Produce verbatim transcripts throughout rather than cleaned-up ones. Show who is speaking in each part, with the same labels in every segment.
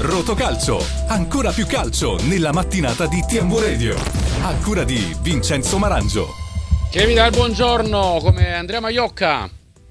Speaker 1: Rotocalcio, ancora più calcio nella mattinata di T M V Radio. A cura di Vincenzo Marangio.
Speaker 2: Che mi dà il buongiorno come Andrea Maiocca.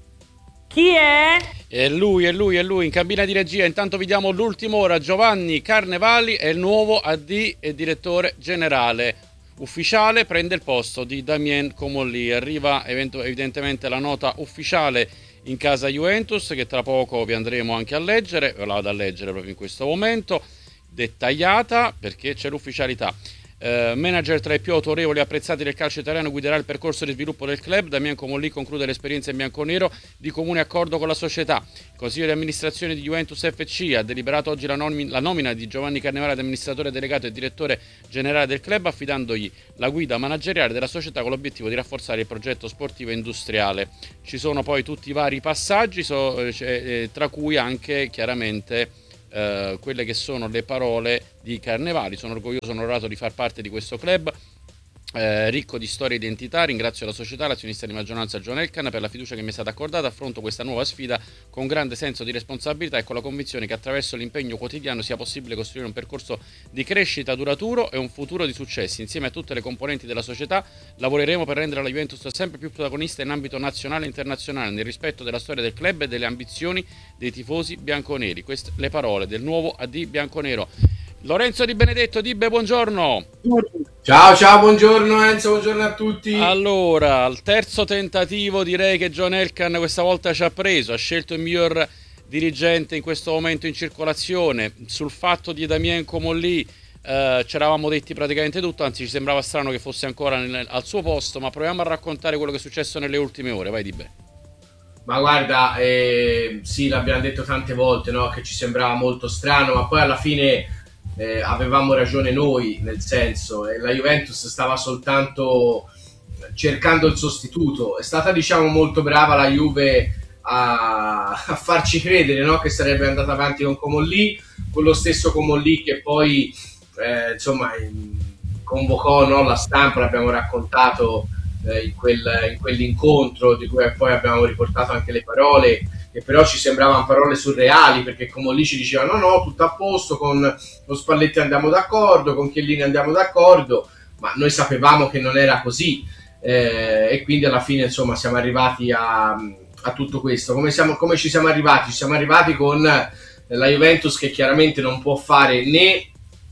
Speaker 3: Chi è?
Speaker 2: È lui, è lui, è lui in cabina di regia. Intanto vi diamo l'ultima ora. Giovanni Carnevali è il nuovo A D e direttore generale ufficiale, prende il posto di Damien Comolli. Arriva evidentemente la nota ufficiale in casa Juventus, che tra poco vi andremo anche a leggere, ve la vado a leggere proprio in questo momento, dettagliata, perché c'è l'ufficialità. Uh, manager tra i più autorevoli e apprezzati del calcio italiano, guiderà il percorso di sviluppo del club. Damien Comolli conclude l'esperienza in bianconero di comune accordo con la società. Il consiglio di amministrazione di Juventus F C ha deliberato oggi la, nom- la nomina di Giovanni Carnevali ad amministratore delegato e direttore generale del club, affidandogli la guida manageriale della società con l'obiettivo di rafforzare il progetto sportivo e industriale. Ci sono poi tutti i vari passaggi, so, eh, tra cui anche chiaramente Uh, quelle che sono le parole di Carnevali. Sono orgoglioso e onorato di far parte di questo club uh, ricco di storia e identità. Ringrazio la società, l'azionista di maggioranza John Elkann per la fiducia che mi è stata accordata. Affronto questa nuova sfida con grande senso di responsabilità e con la convinzione che attraverso l'impegno quotidiano sia possibile costruire un percorso di crescita duraturo e un futuro di successi. Insieme a tutte le componenti della società lavoreremo per rendere la Juventus sempre più protagonista in ambito nazionale e internazionale, nel rispetto della storia del club e delle ambizioni dei tifosi bianconeri. Queste le parole del nuovo A D bianconero. Lorenzo Di Benedetto. Dibbe, buongiorno.
Speaker 4: Ciao, ciao, buongiorno Enzo, buongiorno a tutti.
Speaker 2: Allora, al terzo tentativo direi che John Elkann questa volta ci ha preso, ha scelto il miglior dirigente in questo momento in circolazione. Sul fatto di Damien Comolli eh, ci eravamo detti praticamente tutto, anzi ci sembrava strano che fosse ancora nel, al suo posto, ma proviamo a raccontare quello che è successo nelle ultime ore. Vai Dibbe.
Speaker 4: Ma guarda, eh, sì, l'abbiamo detto tante volte, no? Che ci sembrava molto strano, ma poi alla fine eh, avevamo ragione noi, nel senso, e la Juventus stava soltanto cercando il sostituto. È stata, diciamo, molto brava la Juve a, a farci credere, no? Che sarebbe andata avanti con Comolli, con lo stesso Comolli che poi eh, insomma convocò, no? La stampa, l'abbiamo raccontato In, quel, in quell'incontro di cui poi abbiamo riportato anche le parole, che però ci sembravano parole surreali, perché Comolli ci diceva no no tutto a posto, con lo Spalletti andiamo d'accordo, con Chiellini andiamo d'accordo, ma noi sapevamo che non era così, eh, e quindi alla fine insomma siamo arrivati a, a tutto questo. Come, siamo, come ci siamo arrivati? Ci siamo arrivati con la Juventus che chiaramente non può fare né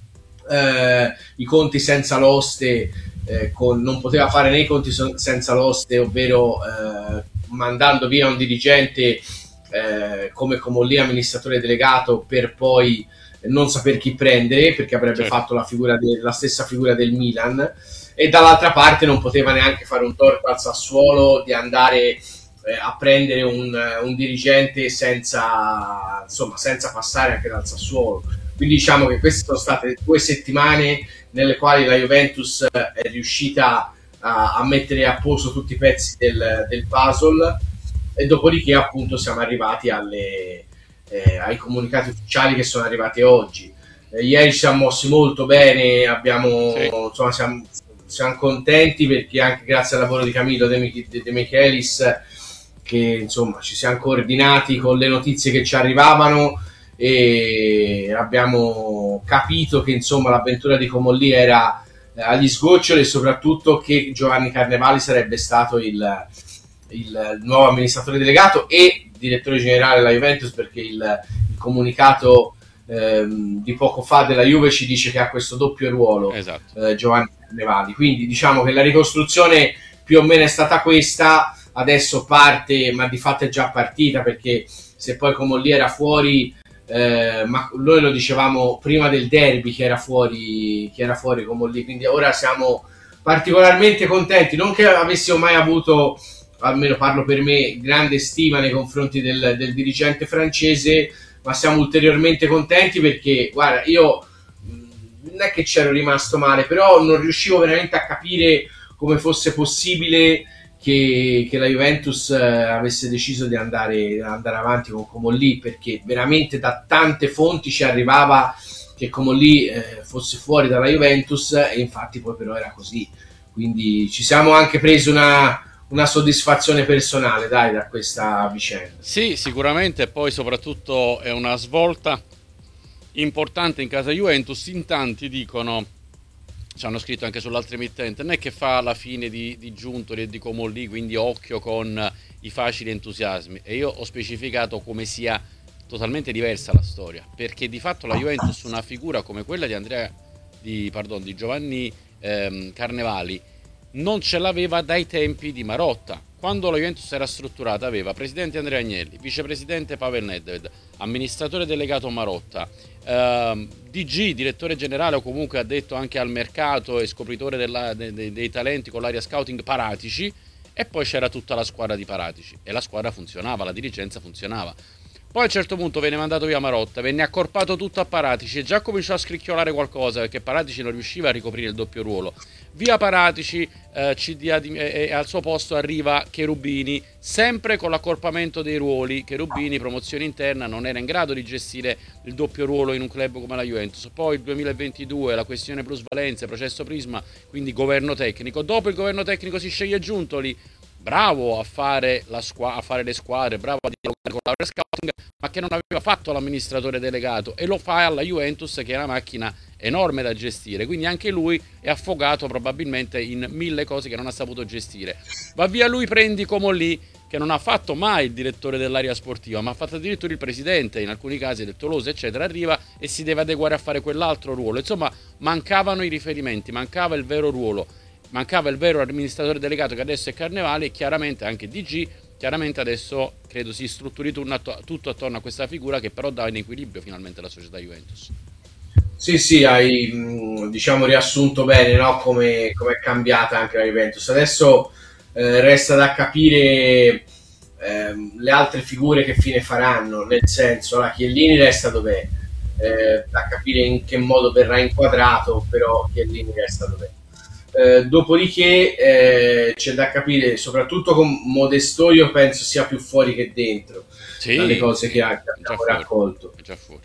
Speaker 4: eh, i conti senza l'oste, Eh, con, non poteva fare né i conti so- senza l'oste, ovvero eh, mandando via un dirigente eh, come Comolli, amministratore delegato, per poi non saper chi prendere, perché avrebbe certo. fatto la, figura de- la stessa figura del Milan, e dall'altra parte non poteva neanche fare un torto al Sassuolo di andare eh, a prendere un, un dirigente senza, insomma, senza passare anche dal Sassuolo. Quindi diciamo che queste sono state due settimane nelle quali la Juventus è riuscita a, a mettere a posto tutti i pezzi del, del puzzle, e dopodiché appunto siamo arrivati alle, eh, ai comunicati ufficiali che sono arrivati oggi. Eh, ieri ci siamo mossi molto bene, abbiamo, sì. insomma, siamo, siamo contenti perché anche grazie al lavoro di Camillo De, De, De Michelis, che insomma ci siamo coordinati con le notizie che ci arrivavano, e abbiamo capito che insomma l'avventura di Comolli era eh, agli sgoccioli, e soprattutto che Giovanni Carnevali sarebbe stato il, il, il nuovo amministratore delegato e direttore generale della Juventus, perché il, il comunicato ehm, di poco fa della Juve ci dice che ha questo doppio ruolo, esatto. eh, Giovanni Carnevali. Quindi diciamo che la ricostruzione più o meno è stata questa, adesso parte, ma di fatto è già partita, perché se poi Comolli era fuori, Eh, ma noi lo dicevamo prima del derby che era fuori, che era fuori Comolli, quindi ora siamo particolarmente contenti, non che avessimo mai avuto, almeno parlo per me, grande stima nei confronti del, del dirigente francese, ma siamo ulteriormente contenti perché guarda, io non è che c'ero rimasto male, però non riuscivo veramente a capire come fosse possibile Che, che la Juventus eh, avesse deciso di andare, andare avanti con Comolli, perché veramente da tante fonti ci arrivava che Comolli eh, fosse fuori dalla Juventus, e infatti poi però era così, quindi ci siamo anche presi una, una soddisfazione personale, dai, da questa vicenda.
Speaker 2: Sì, sicuramente, poi soprattutto è una svolta importante in casa Juventus. In tanti dicono, ci hanno scritto anche sull'altra emittente, non è che fa la fine di, di Giuntoli e di Comolli, quindi occhio con i facili entusiasmi. E io ho specificato come sia totalmente diversa la storia, perché di fatto la Juventus, una figura come quella di Andrea di, pardon, di Giovanni ehm, Carnevali, non ce l'aveva dai tempi di Marotta. Quando la Juventus era strutturata aveva presidente Andrea Agnelli, vicepresidente Pavel Nedved, amministratore delegato Marotta, ehm, D G, direttore generale o comunque addetto anche al mercato e scopritore della, de, de, dei talenti con l'area scouting Paratici, e poi c'era tutta la squadra di Paratici e la squadra funzionava, la dirigenza funzionava. Poi a un certo punto venne mandato via Marotta, venne accorpato tutto a Paratici e già cominciò a scricchiolare qualcosa perché Paratici non riusciva a ricoprire il doppio ruolo. Via Paratici, eh, C D A di, e, e al suo posto arriva Cherubini, sempre con l'accorpamento dei ruoli. Cherubini, promozione interna, non era in grado di gestire il doppio ruolo in un club come la Juventus. Poi il duemilaventidue, la questione plusvalenze, processo Prisma, quindi governo tecnico. Dopo il governo tecnico si sceglie Giuntoli, bravo a fare, la squa- a fare le squadre, bravo a dialogare con l'area scouting, ma che non aveva fatto l'amministratore delegato, e lo fa alla Juventus, che è una macchina enorme da gestire, quindi anche lui è affogato probabilmente in mille cose che non ha saputo gestire. Va via lui, prendi Comolli, che non ha fatto mai il direttore dell'area sportiva, ma ha fatto addirittura il presidente, in alcuni casi del Tolosa eccetera, arriva e si deve adeguare a fare quell'altro ruolo. Insomma, mancavano i riferimenti, mancava il vero ruolo, mancava il vero amministratore delegato, che adesso è Carnevali, e chiaramente anche D G. Chiaramente adesso credo si strutturi tutto attorno a questa figura, che però dà in equilibrio finalmente la società Juventus.
Speaker 4: Sì, sì, hai diciamo riassunto bene, no? come, come è cambiata anche la Juventus. Adesso eh, resta da capire eh, le altre figure che fine faranno, nel senso, la Chiellini resta dov'è, eh, da capire in che modo verrà inquadrato, però Chiellini resta dov'è. Eh, dopodiché eh, c'è da capire, soprattutto con Modestorio penso sia più fuori che dentro, sì, dalle cose che abbiamo raccolto.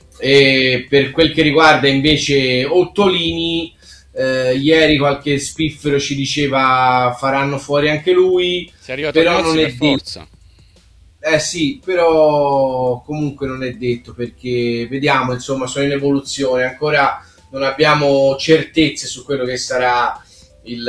Speaker 4: E per quel che riguarda invece Ottolini, eh, ieri qualche spiffero ci diceva faranno fuori anche lui,
Speaker 2: si è arrivato però non è forza.
Speaker 4: Eh sì, però comunque non è detto, perché vediamo, insomma, sono in evoluzione, ancora non abbiamo certezze su quello che sarà Il,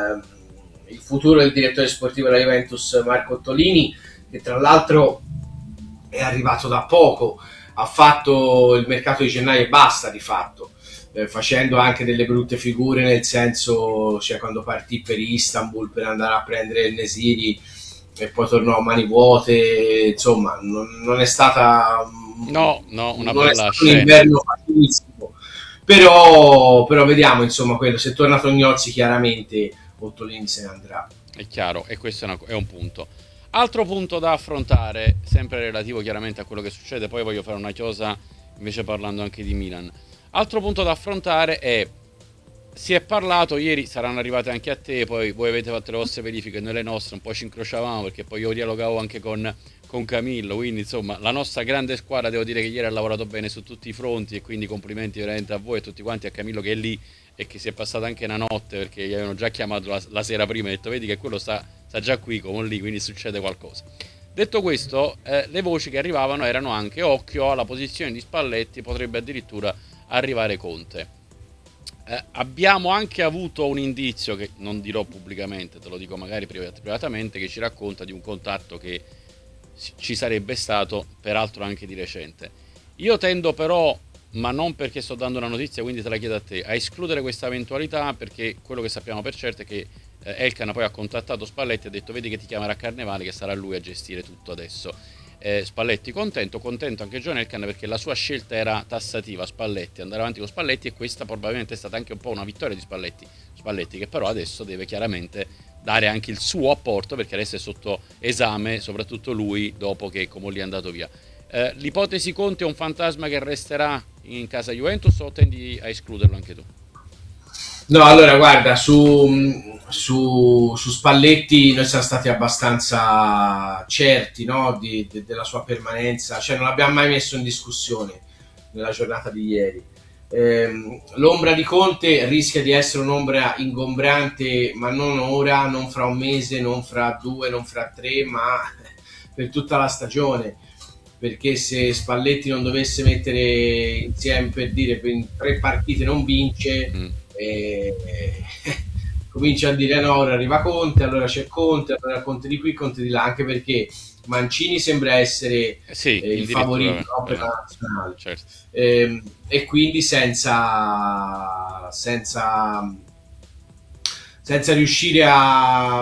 Speaker 4: il futuro del direttore sportivo della Juventus, Marco Ottolini, che tra l'altro è arrivato da poco, ha fatto il mercato di gennaio e basta di fatto, eh, facendo anche delle brutte figure, nel senso, cioè quando partì per Istanbul per andare a prendere il Nesiri e poi tornò a mani vuote, insomma non, non è stata
Speaker 2: no, no, una
Speaker 4: non
Speaker 2: bella
Speaker 4: è
Speaker 2: scena.
Speaker 4: Un inverno facilissimo. Però, però vediamo, insomma, quello, se torna Tognozzi chiaramente Ottolini se ne andrà.
Speaker 2: È chiaro, e questo è, una, è un punto. Altro punto da affrontare, sempre relativo chiaramente a quello che succede, poi voglio fare una chiosa invece parlando anche di Milan. Altro punto da affrontare è, si è parlato, ieri saranno arrivate anche a te, poi voi avete fatto le vostre verifiche, noi le nostre, un po' ci incrociavamo perché poi io dialogavo anche con... con Camillo, quindi insomma la nostra grande squadra, devo dire che ieri ha lavorato bene su tutti i fronti, e quindi complimenti veramente a voi e tutti quanti, a Camillo che è lì e che si è passata anche una notte, perché gli avevano già chiamato la, la sera prima e detto vedi che quello sta, sta già qui come lì, quindi succede qualcosa. Detto questo, eh, le voci che arrivavano erano anche occhio alla posizione di Spalletti, potrebbe addirittura arrivare Conte. Eh, abbiamo anche avuto un indizio che non dirò pubblicamente, te lo dico magari privatamente, che ci racconta di un contatto che ci sarebbe stato, peraltro anche di recente. Io tendo però, ma non perché sto dando una notizia, quindi te la chiedo a te, a escludere questa eventualità, perché quello che sappiamo per certo è che eh, Elkann poi ha contattato Spalletti e ha detto vedi che ti chiamerà Carnevali, che sarà lui a gestire tutto adesso. eh, Spalletti contento, contento anche John Elkann, perché la sua scelta era tassativa, Spalletti, andare avanti con Spalletti, e questa probabilmente è stata anche un po' una vittoria di Spalletti, Spalletti che però adesso deve chiaramente dare anche il suo apporto, perché adesso è sotto esame, soprattutto lui, dopo che Comolli è andato via. Eh, l'ipotesi Conte è un fantasma che resterà in casa Juventus, o tendi a escluderlo anche tu?
Speaker 4: No, allora guarda, su, su, su Spalletti noi siamo stati abbastanza certi, no, di, de, della sua permanenza, cioè non l'abbiamo mai messo in discussione nella giornata di ieri. Eh, l'ombra di Conte rischia di essere un'ombra ingombrante, ma non ora, non fra un mese, non fra due, non fra tre, ma per tutta la stagione. perché se Spalletti non dovesse mettere insieme, per dire, in tre partite non vince,
Speaker 2: Mm.
Speaker 4: eh, comincia a dire no, ora arriva Conte, allora c'è Conte, allora Conte di qui, Conte di là, anche perché Mancini sembra essere
Speaker 2: Eh sì,
Speaker 4: eh, il
Speaker 2: addirittura,
Speaker 4: favorito, no, per
Speaker 2: eh,
Speaker 4: la nazionale.
Speaker 2: certo.
Speaker 4: Ehm, e quindi senza, senza, senza riuscire a,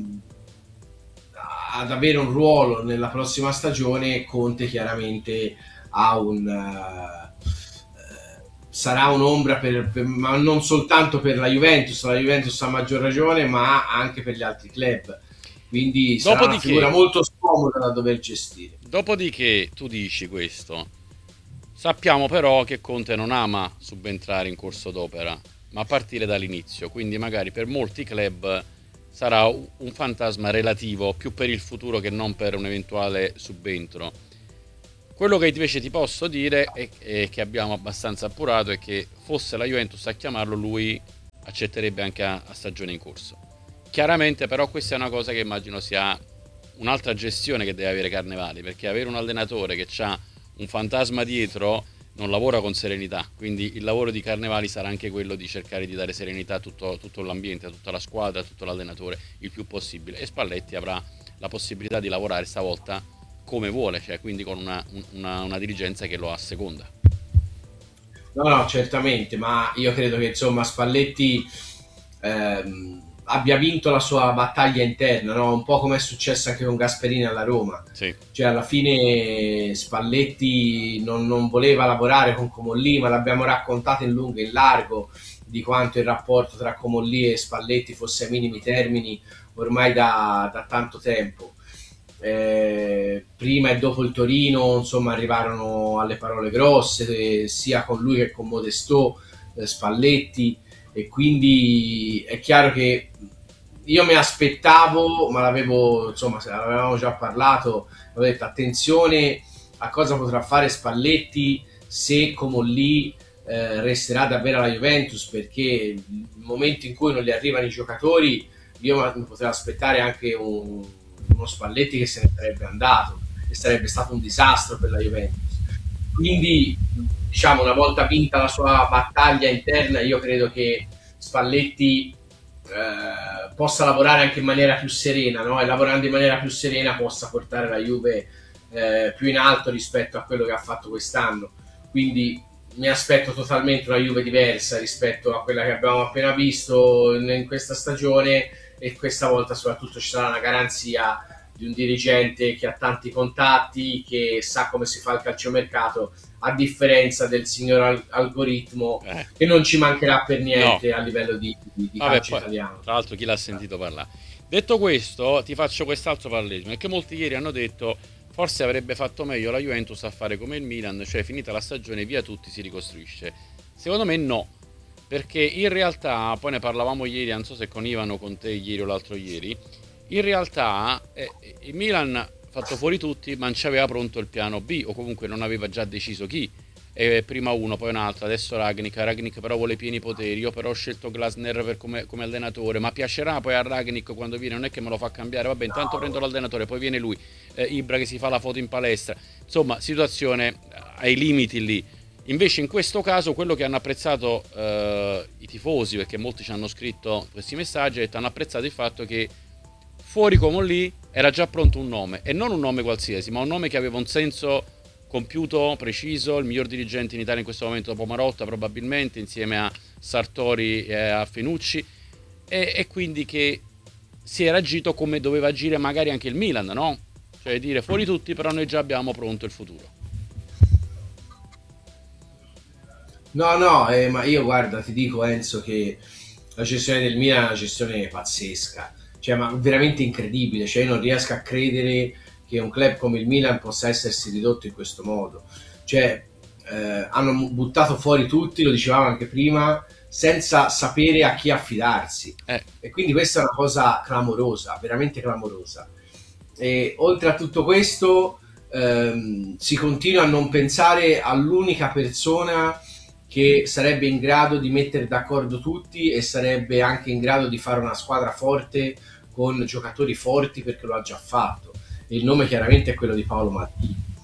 Speaker 4: ad avere un ruolo nella prossima stagione, Conte chiaramente ha un, eh, sarà un'ombra per, per- ma non soltanto per la Juventus, la Juventus a maggior ragione, ma anche per gli altri club. Quindi sarà una
Speaker 2: Dopodiché-
Speaker 4: figura molto scomoda da dover gestire.
Speaker 2: Dopodiché tu dici questo, sappiamo però che Conte non ama subentrare in corso d'opera, ma a partire dall'inizio, quindi magari per molti club sarà un fantasma relativo, più per il futuro che non per un eventuale subentro. Quello che invece ti posso dire è, è che abbiamo abbastanza appurato è che fosse la Juventus a chiamarlo, lui accetterebbe anche a, a stagione in corso. Chiaramente però questa è una cosa che immagino sia un'altra gestione che deve avere Carnevali, perché avere un allenatore che ha un fantasma dietro non lavora con serenità, quindi il lavoro di Carnevali sarà anche quello di cercare di dare serenità a tutto, tutto l'ambiente, a tutta la squadra, a tutto l'allenatore il più possibile, e Spalletti avrà la possibilità di lavorare stavolta come vuole, cioè quindi con una, una, una dirigenza che lo asseconda.
Speaker 4: No, no, certamente, ma io credo che insomma Spalletti ehm, abbia vinto la sua battaglia interna, no? Un po' come è successo anche con Gasperini alla Roma.
Speaker 2: Sì.
Speaker 4: Cioè alla fine Spalletti non, non voleva lavorare con Comolli, ma l'abbiamo raccontato in lungo e in largo di quanto il rapporto tra Comolli e Spalletti fosse ai minimi termini ormai da, da tanto tempo. Eh, prima e dopo il Torino insomma arrivarono alle parole grosse, eh, sia con lui che con Modestò, eh, Spalletti, e quindi è chiaro che io mi aspettavo, ma l'avevo, insomma, se l'avevamo già parlato, avevo detto attenzione a cosa potrà fare Spalletti se Comolli eh, resterà davvero alla Juventus, perché nel momento in cui non gli arrivano i giocatori io mi potevo aspettare anche un, uno Spalletti che se ne sarebbe andato e sarebbe stato un disastro per la Juventus. Quindi diciamo, una volta vinta la sua battaglia interna, io credo che Spalletti eh, possa lavorare anche in maniera più serena, no? E lavorando in maniera più serena possa portare la Juve eh, più in alto rispetto a quello che ha fatto quest'anno. Quindi mi aspetto totalmente una Juve diversa rispetto a quella che abbiamo appena visto in, in questa stagione, e questa volta soprattutto ci sarà una garanzia di un dirigente che ha tanti contatti, che sa come si fa il calciomercato, a differenza del signor al- algoritmo
Speaker 2: Eh.
Speaker 4: che non ci mancherà per niente
Speaker 2: No.
Speaker 4: a livello di, di, di
Speaker 2: Vabbè,
Speaker 4: calcio
Speaker 2: poi,
Speaker 4: italiano.
Speaker 2: tra l'altro chi l'ha sentito parlare. Detto questo, ti faccio quest'altro parallelismo, perché molti ieri hanno detto forse avrebbe fatto meglio la Juventus a fare come il Milan, cioè finita la stagione via tutti, si ricostruisce. Secondo me no, perché in realtà, poi ne parlavamo ieri, non so se con Ivano, con te ieri o l'altro ieri, in realtà eh, il Milan ha fatto fuori tutti, ma non c'aveva pronto il piano B, o comunque non aveva già deciso chi. E prima uno, poi un altro, adesso Ragnik, Ragnik però vuole pieni poteri, io però ho scelto Glasner per come, come allenatore, ma piacerà poi a Ragnik quando viene, non è che me lo fa cambiare, vabbè intanto prendo l'allenatore, poi viene lui, eh, Ibra che si fa la foto in palestra, insomma situazione ai limiti lì. Invece in questo caso quello che hanno apprezzato eh, i tifosi, perché molti ci hanno scritto questi messaggi, hanno apprezzato il fatto che fuori come lì era già pronto un nome, e non un nome qualsiasi, ma un nome che aveva un senso compiuto, preciso, il miglior dirigente in Italia in questo momento dopo Marotta probabilmente, insieme a Sartori e a Fenucci, e, e quindi che si era agito come doveva agire magari anche il Milan, no? Cioè dire fuori tutti, però noi già abbiamo pronto il futuro.
Speaker 4: No, no, eh, ma io guarda, ti dico Enzo che la gestione del Milan è una gestione pazzesca, cioè ma veramente incredibile, cioè io non riesco a credere che un club come il Milan possa essersi ridotto in questo modo. Cioè eh, hanno buttato fuori tutti, lo dicevamo anche prima, senza sapere a chi affidarsi,
Speaker 2: Eh.
Speaker 4: e quindi questa è una cosa clamorosa, veramente clamorosa. E oltre a tutto questo ehm, si continua a non pensare all'unica persona che sarebbe in grado di mettere d'accordo tutti e sarebbe anche in grado di fare una squadra forte con giocatori forti, perché lo ha già fatto. Il nome chiaramente è quello di Paolo Maldini,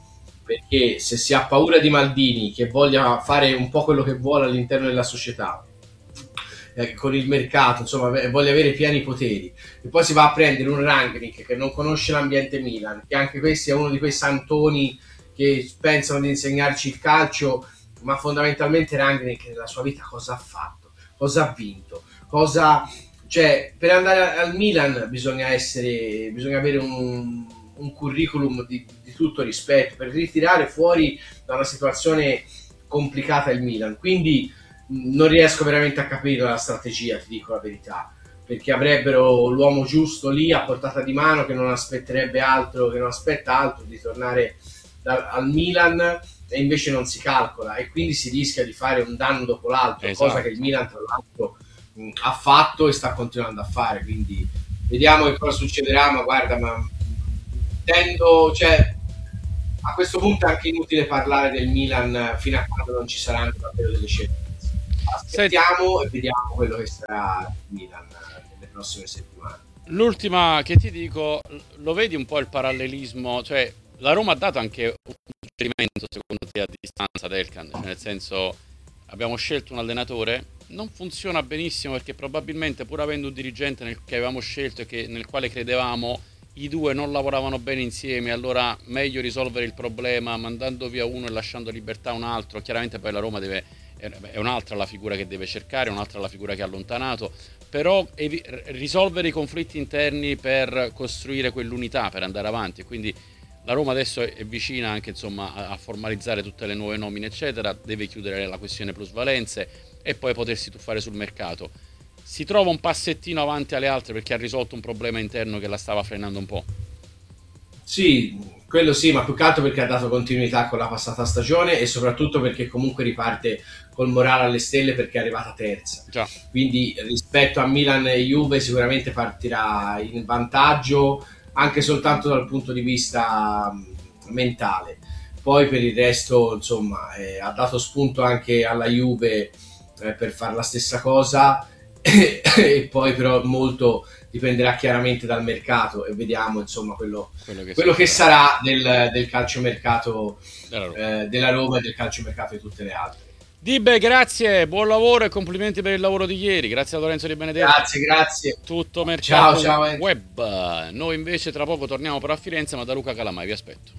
Speaker 4: perché se si ha paura di Maldini che voglia fare un po' quello che vuole all'interno della società, eh, con il mercato, insomma, voglia avere pieni poteri, e poi si va a prendere un Rangnick che non conosce l'ambiente Milan, che anche questo è uno di quei santoni che pensano di insegnarci il calcio, ma fondamentalmente Rangnick nella sua vita cosa ha fatto? Cosa ha vinto? Cosa... Cioè, per andare al Milan bisogna essere, bisogna avere un, un curriculum di, di tutto rispetto per ritirare fuori da una situazione complicata il Milan. Quindi mh, non riesco veramente a capire la strategia, ti dico la verità, perché avrebbero l'uomo giusto lì a portata di mano, che non aspetterebbe altro, che non aspetta altro di tornare da, al Milan, e invece non si calcola, e quindi si rischia di fare un danno dopo l'altro, esatto. Cosa che il Milan tra l'altro ha fatto e sta continuando a fare, quindi vediamo che cosa succederà. Ma guarda, ma tendo, cioè a questo punto è anche inutile parlare del Milan fino a quando non ci saranno davvero delle scelte. Aspettiamo Sei... e vediamo quello che sarà il Milan nelle prossime settimane.
Speaker 2: L'ultima che ti dico, lo vedi un po' il parallelismo, cioè la Roma ha dato anche un suggerimento secondo te a distanza del Elkan, cioè nel senso, abbiamo scelto un allenatore, non funziona benissimo perché probabilmente pur avendo un dirigente nel, che avevamo scelto e che, nel quale credevamo, i due non lavoravano bene insieme, allora meglio risolvere il problema mandando via uno e lasciando libertà a un altro. Chiaramente poi la Roma deve, è un'altra la figura che deve cercare, un'altra la figura che ha allontanato, però evi, risolvere i conflitti interni per costruire quell'unità, per andare avanti. Quindi la Roma adesso è vicina anche, insomma, a formalizzare tutte le nuove nomine eccetera, deve chiudere la questione plusvalenze e poi potersi tuffare sul mercato. Si trova un passettino avanti alle altre perché ha risolto un problema interno che la stava frenando un po'.
Speaker 4: Sì, quello sì, ma più che altro perché ha dato continuità con la passata stagione e soprattutto perché comunque riparte col morale alle stelle perché è arrivata terza.
Speaker 2: Già.
Speaker 4: Quindi rispetto a Milan e Juve sicuramente partirà in vantaggio anche soltanto dal punto di vista mentale. Poi per il resto, insomma, eh, ha dato spunto anche alla Juve eh, per fare la stessa cosa e, e poi però molto dipenderà chiaramente dal mercato e vediamo, insomma, quello, quello che, quello che sarà del, del calciomercato della Roma. Eh, della Roma e del calciomercato di tutte le altre.
Speaker 2: Dibe, grazie, buon lavoro e complimenti per il lavoro di ieri. Grazie a Lorenzo Di Benedetto.
Speaker 4: Grazie, grazie.
Speaker 2: Tutto mercato
Speaker 4: ciao, ciao,
Speaker 2: web. Noi invece tra poco torniamo però a Firenze, ma da Luca Calamai vi aspetto.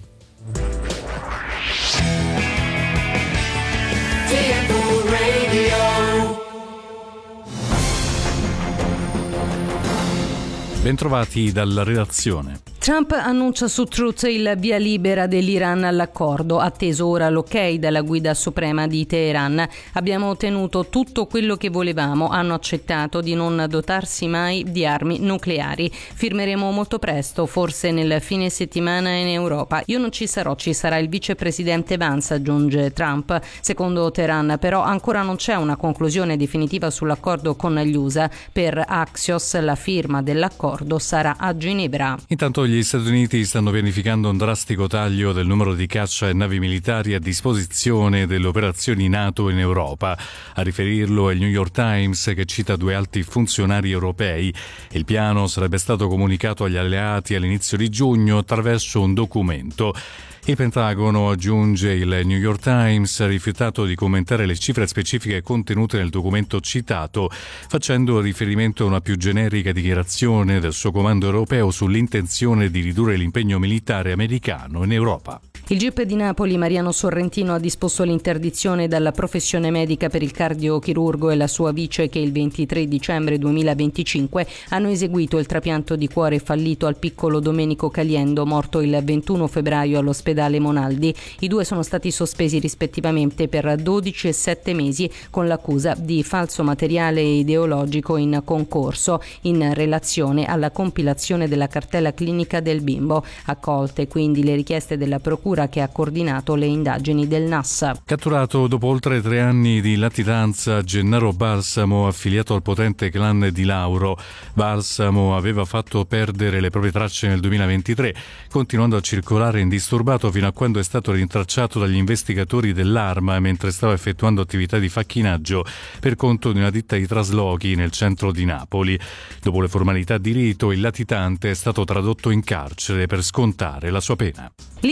Speaker 1: Bentrovati dalla redazione.
Speaker 5: Trump annuncia su Truth il via libera dell'Iran all'accordo, atteso ora l'ok dalla guida suprema di Teheran. Abbiamo ottenuto tutto quello che volevamo, hanno accettato di non dotarsi mai di armi nucleari. Firmeremo molto presto, forse nel fine settimana in Europa. Io non ci sarò, ci sarà il vicepresidente Vance, aggiunge Trump. Secondo Teheran però ancora non c'è una conclusione definitiva sull'accordo con gli U S A. Per Axios la firma dell'accordo sarà a Ginevra.
Speaker 1: Intanto gli Stati Uniti stanno pianificando un drastico taglio del numero di caccia e navi militari a disposizione delle operazioni NATO in Europa. A riferirlo è il New York Times, che cita due alti funzionari europei. Il piano sarebbe stato comunicato agli alleati all'inizio di giugno attraverso un documento. Il Pentagono, aggiunge il New York Times, ha rifiutato di commentare le cifre specifiche contenute nel documento citato, facendo riferimento a una più generica dichiarazione del suo comando europeo sull'intenzione di ridurre l'impegno militare americano in Europa.
Speaker 5: Il G I P di Napoli, Mariano Sorrentino, ha disposto l'interdizione dalla professione medica per il cardiochirurgo e la sua vice che il ventitré dicembre duemilaventicinque hanno eseguito il trapianto di cuore fallito al piccolo Domenico Caliendo, morto il ventuno febbraio all'ospedale Monaldi. I due sono stati sospesi rispettivamente per dodici e sette mesi con l'accusa di falso materiale ideologico in concorso in relazione alla compilazione della cartella clinica del bimbo. Accolte quindi le richieste della procura che ha coordinato le indagini del N A S.
Speaker 1: Catturato dopo oltre tre anni di latitanza, Gennaro Balsamo, affiliato al potente clan di Lauro. Balsamo aveva fatto perdere le proprie tracce nel duemilaventitré, continuando a circolare indisturbato fino a quando è stato rintracciato dagli investigatori dell'Arma mentre stava effettuando attività di facchinaggio per conto di una ditta di traslochi nel centro di Napoli. Dopo le formalità di rito, il latitante è stato tradotto in carcere per scontare la sua pena.
Speaker 5: L'Istat ha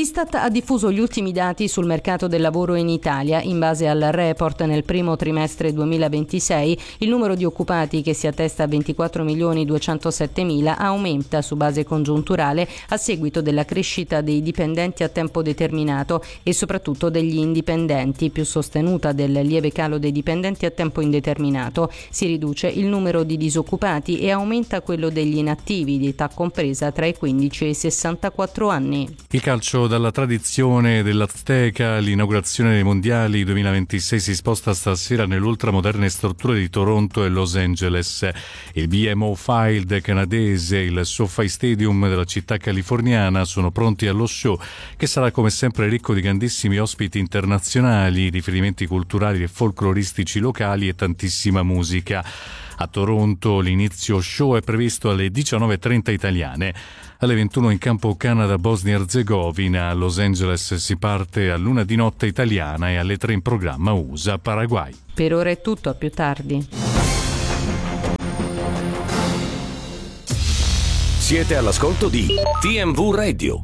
Speaker 5: diffuso gli ultimi dati sul mercato del lavoro in Italia. In base al report, nel primo trimestre duemilaventisei il numero di occupati, che si attesta a ventiquattro milioni duecentosettemila, aumenta su base congiunturale a seguito della crescita dei dipendenti a tempo determinato e soprattutto degli indipendenti, più sostenuta del lieve calo dei dipendenti a tempo indeterminato. Si riduce il numero di disoccupati e aumenta quello degli inattivi di età compresa tra i quindici e i sessantaquattro anni.
Speaker 1: Il calcio dalla tradizione dell'Azteca, l'inaugurazione dei mondiali duemilaventisei si sposta stasera nell'ultramoderne strutture di Toronto e Los Angeles. Il B M O Field canadese e il SoFi Stadium della città californiana sono pronti allo show, che sarà come sempre ricco di grandissimi ospiti internazionali, riferimenti culturali e folcloristici locali e tantissima musica. A Toronto l'inizio show è previsto alle diciannove e trenta italiane. Alle ventuno in campo Canada-Bosnia-Erzegovina. A Los Angeles si parte a luna di notte italiana e alle tre in programma U S A-Paraguay.
Speaker 5: Per ora è tutto, a più tardi.
Speaker 6: Siete all'ascolto di T M V Radio.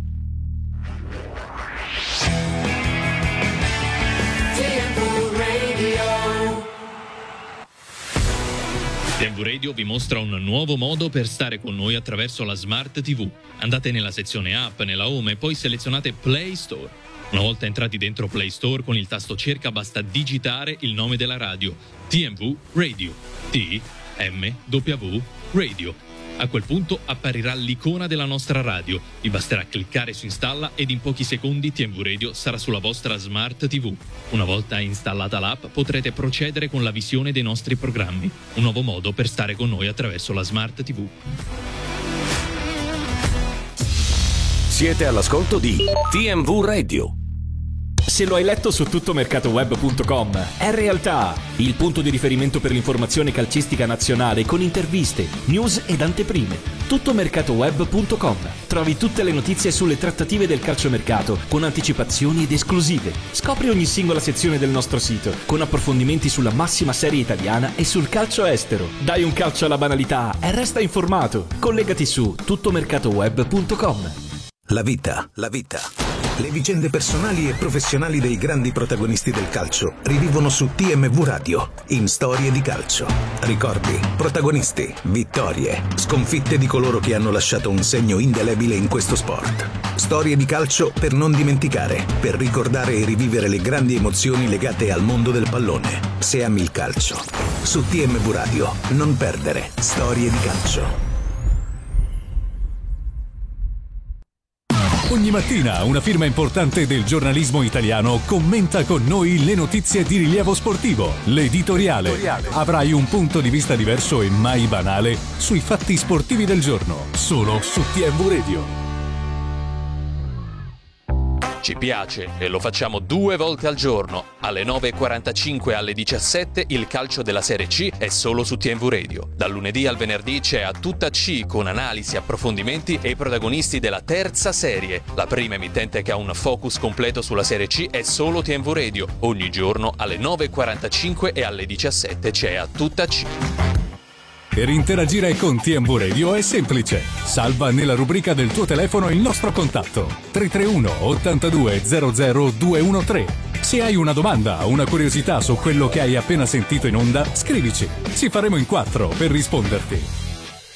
Speaker 7: T M V Radio vi mostra un nuovo modo per stare con noi attraverso la Smart ti vu. Andate nella sezione app, nella home e poi selezionate Play Store. Una volta entrati dentro Play Store, con il tasto cerca basta digitare il nome della radio: T M V Radio. T M W Radio. A quel punto apparirà l'icona della nostra radio. Vi basterà cliccare su installa ed in pochi secondi T M V Radio sarà sulla vostra Smart ti vu. Una volta installata l'app potrete procedere con la visione dei nostri programmi. Un nuovo modo per stare con noi attraverso la Smart ti vu.
Speaker 6: Siete all'ascolto di T M V Radio.
Speaker 8: Se lo hai letto su tuttomercatoweb punto com, è realtà, il punto di riferimento per l'informazione calcistica nazionale con interviste, news ed anteprime. tuttomercatoweb punto com. Trovi tutte le notizie sulle trattative del calciomercato con anticipazioni ed esclusive. Scopri ogni singola sezione del nostro sito con approfondimenti sulla massima serie italiana e sul calcio estero. Dai un calcio alla banalità e resta informato. Collegati su tuttomercatoweb punto com.
Speaker 9: La vita, la vita. Le vicende personali e professionali dei grandi protagonisti del calcio rivivono su T M V Radio, in Storie di Calcio. Ricordi, protagonisti, vittorie, sconfitte di coloro che hanno lasciato un segno indelebile in questo sport. Storie di calcio per non dimenticare, per ricordare e rivivere le grandi emozioni legate al mondo del pallone. Se ami il calcio. Su T M V Radio, non perdere Storie di Calcio.
Speaker 1: Ogni mattina una firma importante del giornalismo italiano commenta con noi le notizie di rilievo sportivo. L'editoriale. Avrai un punto di vista diverso e mai banale sui fatti sportivi del giorno, solo su T M V Radio.
Speaker 10: Ci piace e lo facciamo due volte al giorno. Alle nove e quarantacinque e alle diciassette il calcio della Serie C è solo su T M V Radio. Dal lunedì al venerdì c'è A Tutta C con analisi, approfondimenti e i protagonisti della terza serie. La prima emittente che ha un focus completo sulla Serie C è solo T M V Radio. Ogni giorno alle nove e quarantacinque e alle diciassette c'è A Tutta C.
Speaker 1: Per interagire con T M V Radio è semplice. Salva nella rubrica del tuo telefono il nostro contatto tre tre uno ottantadue zero zero due uno tre. Se hai una domanda o una curiosità su quello che hai appena sentito in onda, scrivici. Ci faremo in quattro per risponderti.